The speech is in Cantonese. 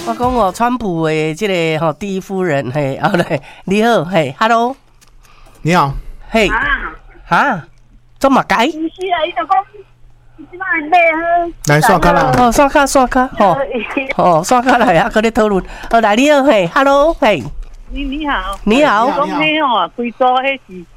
我讲哦，川普的这个吼第一夫人嘿，后来你好嘿 ，Hello， 你好， 嘿，哈，做嘛改？ 是啊，伊就讲，即摆买好。 来刷卡啦。 哦，刷卡，吼，刷卡来啊，搁咧讨论。好，来你好嘿 ，Hello， 嘿， 你好， 你好， 讲迄吼，规组迄是